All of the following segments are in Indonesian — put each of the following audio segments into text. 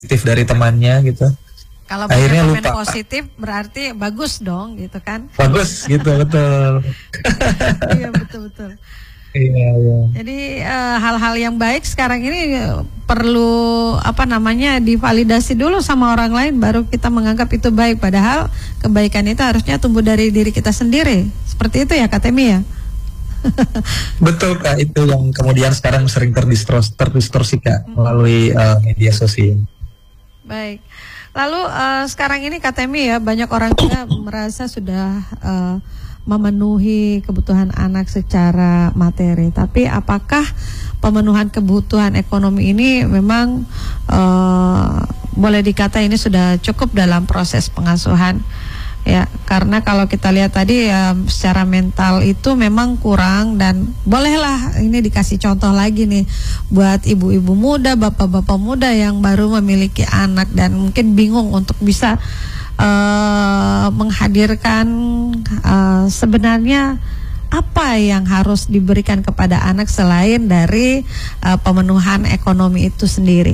positif dari temannya gitu. Kalau akhirnya banyak komen lupa. positif berarti bagus dong gitu kan. Bagus gitu, betul. Iya, betul-betul. Iya, iya. Jadi hal-hal yang baik sekarang ini perlu divalidasi dulu sama orang lain baru kita menganggap itu baik, padahal kebaikan itu harusnya tumbuh dari diri kita sendiri. Seperti itu ya Kak Temi ya. Betul Kak, itu yang kemudian sekarang sering terdistorsi Kak melalui media sosial. Baik. Lalu sekarang ini Kak Temi ya, banyak orang juga merasa sudah memenuhi kebutuhan anak secara materi. Tapi apakah pemenuhan kebutuhan ekonomi ini memang boleh dikata ini sudah cukup dalam proses pengasuhan? Ya, karena kalau kita lihat tadi ya secara mental itu memang kurang, dan bolehlah ini dikasih contoh lagi nih buat ibu-ibu muda, bapak-bapak muda yang baru memiliki anak dan mungkin bingung untuk bisa menghadirkan sebenarnya apa yang harus diberikan kepada anak selain dari pemenuhan ekonomi itu sendiri.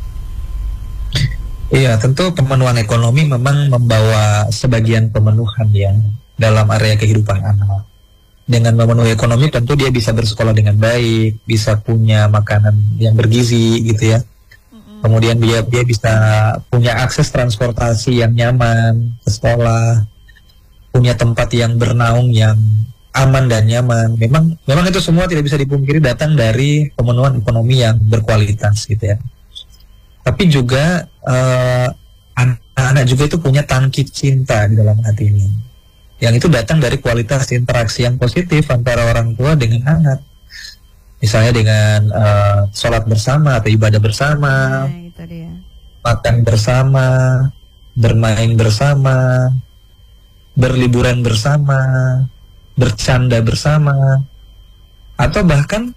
Iya, tentu pemenuhan ekonomi memang membawa sebagian pemenuhan ya dalam area kehidupan anak. Dengan memenuhi ekonomi tentu dia bisa bersekolah dengan baik, bisa punya makanan yang bergizi gitu ya. Kemudian dia bisa punya akses transportasi yang nyaman ke sekolah, punya tempat yang bernaung yang aman dan nyaman. Memang itu semua tidak bisa dipungkiri datang dari pemenuhan ekonomi yang berkualitas gitu ya. Tapi juga anak-anak juga itu punya tangki cinta di dalam hati ini, yang itu datang dari kualitas interaksi yang positif antara orang tua dengan anak. Misalnya dengan sholat bersama atau ibadah bersama, itu dia. Makan bersama, bermain bersama, berliburan bersama, bercanda bersama, atau bahkan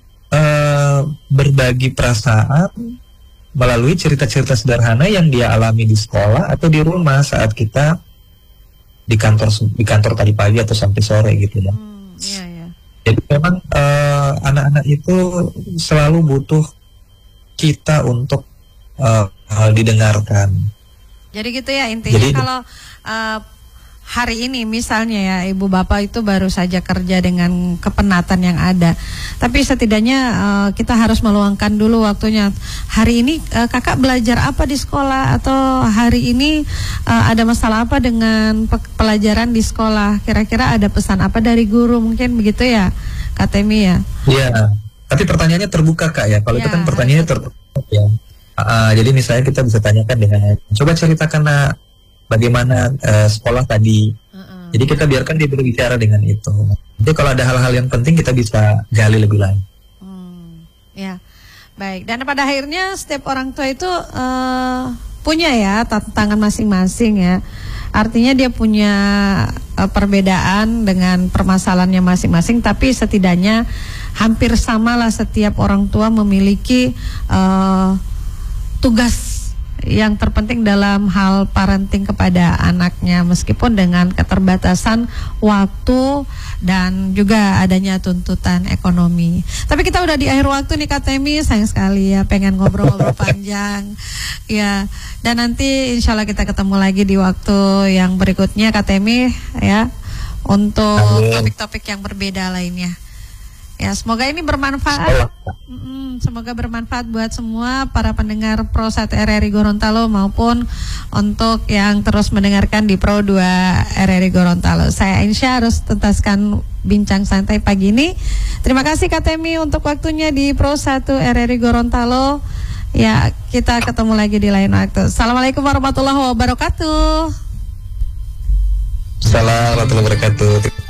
berbagi perasaan melalui cerita-cerita sederhana yang dia alami di sekolah atau di rumah saat kita di kantor tadi pagi atau sampai sore gitu ya. Iya, iya. Jadi memang anak-anak itu selalu butuh kita untuk didengarkan. Jadi gitu ya intinya. Kalau hari ini misalnya ya ibu bapak itu baru saja kerja dengan kepenatan yang ada, tapi setidaknya kita harus meluangkan dulu waktunya. Hari ini kakak belajar apa di sekolah, atau hari ini ada masalah apa dengan pelajaran di sekolah, kira-kira ada pesan apa dari guru, mungkin begitu ya Kak Temi ya. Iya, tapi pertanyaannya terbuka Kak ya. Kalau itu kan pertanyaannya terbuka ya. Jadi misalnya kita bisa tanyakan dengan coba ceritakan bagaimana sekolah tadi. Jadi kita biarkan dia berbicara dengan itu. Jadi kalau ada hal-hal yang penting kita bisa gali lebih lanjut. Ya, baik. Dan pada akhirnya setiap orang tua itu punya ya tantangan masing-masing ya. Artinya dia punya perbedaan dengan permasalahannya masing-masing, tapi setidaknya hampir samalah setiap orang tua memiliki tugas yang terpenting dalam hal parenting kepada anaknya, meskipun dengan keterbatasan waktu dan juga adanya tuntutan ekonomi. Tapi kita udah di akhir waktu nih Kak Temi, sayang sekali ya, pengen ngobrol-ngobrol panjang ya. Dan nanti insya Allah kita ketemu lagi di waktu yang berikutnya Kak Temi ya, untuk topik-topik yang berbeda lainnya. Ya, semoga ini bermanfaat. Semoga bermanfaat buat semua para pendengar Pro 1 RRI Gorontalo maupun untuk yang terus mendengarkan di Pro 2 RRI Gorontalo. Saya Ainsya harus tuntaskan bincang santai pagi ini. Terima kasih Kak Temi untuk waktunya di Pro 1 RRI Gorontalo. Ya, kita ketemu lagi di lain waktu. Assalamualaikum warahmatullahi wabarakatuh. Assalamualaikum warahmatullahi wabarakatuh.